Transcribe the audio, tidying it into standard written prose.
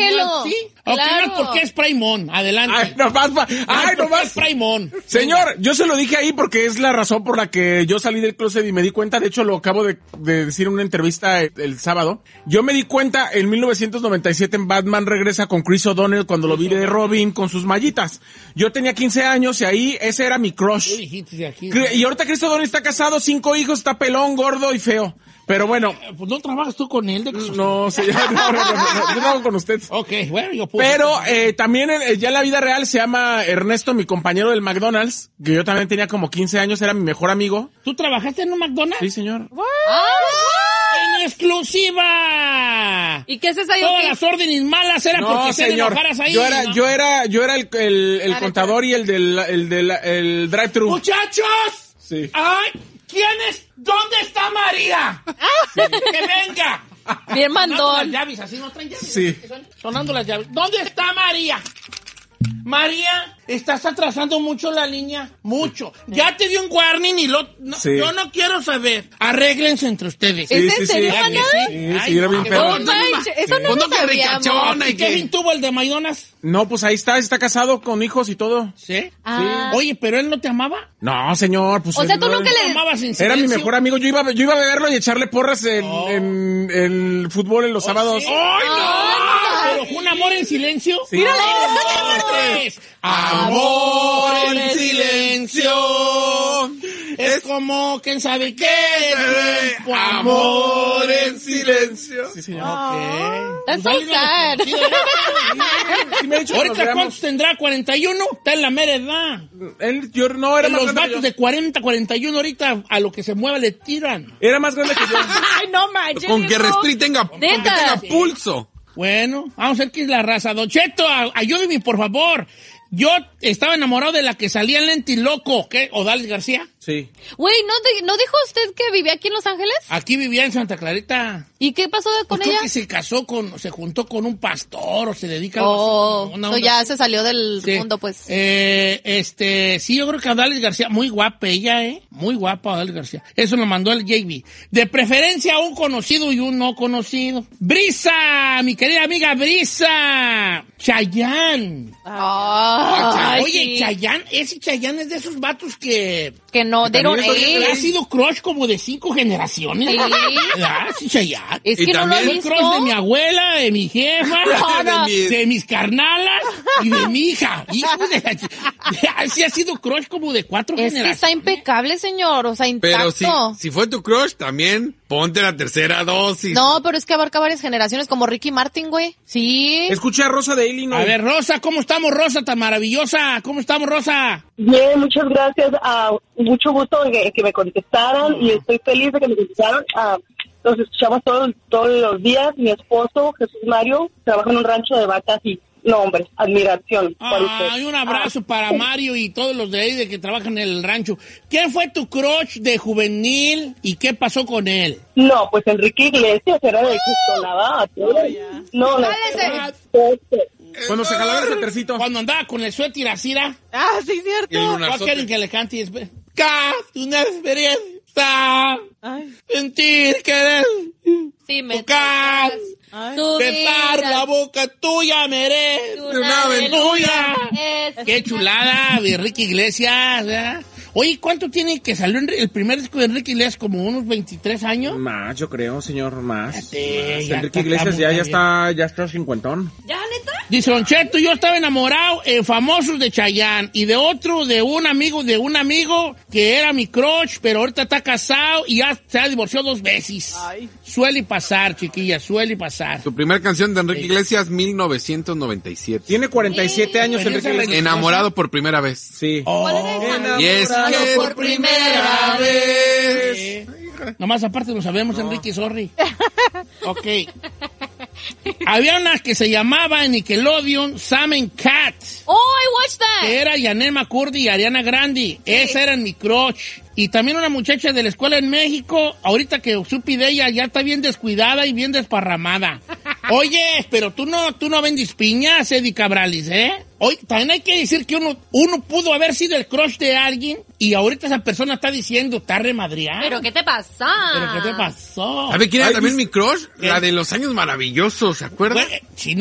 Déjelo. ¿Sí? Claro. Ok, no, porque es Praimón. Adelante. Ay, nomás. Es Praimón. Señor, yo se lo dije ahí porque es la razón por la que yo salí del closet y me di cuenta. De hecho, lo acabo de decir en una entrevista el sábado. Yo me di cuenta en 1997 en Batman Regresa con Chris O'Donnell cuando lo vi de Robin con sus mallitas. Yo tenía 15 años y ahí ese era mi crush. Y ahorita Chris O'Donnell está casado, 5 hijos, está pelón, gordo y feo. Pero bueno. Pues no trabajas tú con él. No, señor, no, yo trabajo con usted. Ok, bueno, yo puedo. Pero también ya en la vida real se llama Ernesto, mi compañero del McDonald's, que yo también tenía como 15 años, era mi mejor amigo. ¿Tú trabajaste en un McDonald's? Sí, señor. ¡En exclusiva! ¿Y qué es esa? Todas las órdenes malas eran porque te enojaras ahí. Yo era el contador y el del drive-thru. ¡Muchachos! Sí. ¡Ay! ¿Dónde está María? Sí. ¡Que venga! Bien mandón. Sonando las llaves, así no traen llaves. Sí. Sonando las llaves. ¿Dónde está María? María, estás atrasando mucho la niña. Mucho. Ya te dio un warning y sí. Yo no quiero saber. Arréglense entre ustedes. ¿Es en serio, Ana? Sí, era bien perro. No manches, eso no lo sabíamos. ¿Y Kevin tuvo el de McDonald's? No, pues ahí está casado con hijos y todo. ¿Sí? Ah. Oye, ¿pero él no te amaba? No, señor, pues. O sea, tú nunca ¿Te le... amabas en silencio? Era mi mejor amigo. Yo iba a beberlo y echarle porras en el fútbol en los sábados. ¿Sí? ¡Ay, no! ¿Pero fue un amor en silencio? Sí. ¡Mírale! Amor en silencio. Es como, ¿quién sabe qué? Amor en silencio. Sí, señor. That's so sad. Sí, me ha dicho que nos ¿Ahorita veamos. cuántos tendrá? ¿41? Está en la mera edad. Yo no era más Los grande que vatos yo. de 40, 41 ahorita a lo que se mueva le tiran. Era más grande que yo. Ay, no manches. Con que respire y tenga Neta. pulso. Bueno, vamos a ver qué es la raza. Don Cheto, ayúdeme, por favor. Yo estaba enamorado de la que salía en Lenti Loco, ¿qué? ¿Odalis García? Sí. Güey, ¿no dijo usted que vivía aquí en Los Ángeles? Aquí vivía en Santa Clarita. ¿Y qué pasó con Pues creo ella? que se juntó con un pastor o se dedica Oh, a una so onda ya así. se salió del Sí. mundo, pues. Sí, yo creo que Odalis García, muy guapa ella, muy guapa Odalis García. Eso lo mandó el JB. De preferencia un conocido y un no conocido. Brisa, mi querida amiga Brisa. Chayanne. Ay, Oye, sí. Chayanne, ese Chayanne es de esos vatos que Que no, they don't también age. ha sido crush como de 5 generaciones. Sí. ¿Verdad? Sí, Chayanne. Es Y que no lo he también Crush visto. de mi abuela, de mi jefa, No. de mis carnalas y de mi hija. Hijo de la sí ha sido crush como de 4 Es que generaciones. está impecable, señor. O sea, intacto. Pero si fue tu crush, también ponte la tercera dosis. No, pero es que abarca varias generaciones, como Ricky Martin, güey. Sí. Escuché a Rosa de Illinois. A ver, Rosa, ¿cómo estamos, Rosa, tan maravillosa? ¿Cómo estamos, Rosa? Bien, muchas gracias. Mucho gusto en que me contestaran y estoy feliz de que me contestaron. Los escuchamos todos los días. Mi esposo, Jesús Mario, trabaja en un rancho de vacas y, no, hombre, admiración para usted. Ay, un abrazo para Mario y todos los de ahí de que trabajan en el rancho. ¿Quién fue tu crush de juvenil y qué pasó con él? No, pues Enrique Iglesias era de justo nada. No, Cuando se jalaba el suétercito. Cuando andaba con el suéter así, ¿ra? Ah, sí, Y el cierto. ¿Cuál lunazote. quieren que le cante? Una experiencia. Ay. Sentir querer Sí, me tocar. Tu Besar vida, la boca tuya, merece una aleluya. es- Qué chulada de Enrique Iglesias, ¿verdad? Oye, ¿cuánto tiene que salió el primer disco de Enrique Iglesias? ¿Como unos 23 años? Más, yo creo, señor, más. Fíjate, ya Enrique está Iglesias muy ya está cincuentón. ¿Ya, neta? Dice Don Cheto, yo estaba enamorado en famosos de Chayanne y de otro, de un amigo que era mi crush, pero ahorita está casado y ya se ha divorciado 2 veces. Suele pasar, chiquilla, suele pasar. Tu primera canción de Enrique Iglesias, 1997. Tiene 47 años Pero Enrique esa Iglesias. Enamorado por primera vez. Sí. ¿Cuál es esa? Y es que por primera vez. Sí. Nomás aparte no sabemos, Enrique, sorry. Ok. Había una que se llamaba en Nickelodeon Sam and Cat, Oh, I watched that. que era Janet McCurdy y Ariana Grande. Esa era mi crush. Y también una muchacha de la escuela en México, ahorita que supe de ella, ya está bien descuidada y bien desparramada. Oye, pero tú no vendes piñas, Eddie Cabrales, ¿eh? Oye, también hay que decir que uno pudo haber sido el crush de alguien y ahorita esa persona está diciendo, está remadreada. ¿Pero qué te pasa? ¿Pero qué te pasó? ¿Sabe quién era Ay, también pues, mi crush? La de los años maravillosos, ¿se acuerdan? Güey, si